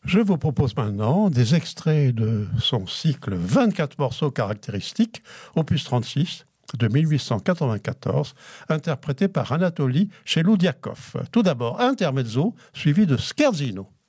Je vous propose maintenant des extraits de son cycle 24 morceaux caractéristiques, opus 36, de 1894, interprété par Anatoly Cheloudiakov. Tout d'abord, Intermezzo, suivi de Scherzino.